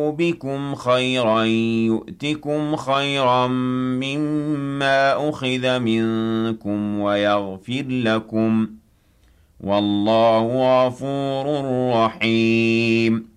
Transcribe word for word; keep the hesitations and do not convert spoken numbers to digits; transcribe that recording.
بكم خيرا يؤتكم خيرا مما أخذ منكم ويغفر لكم والله غفور رحيم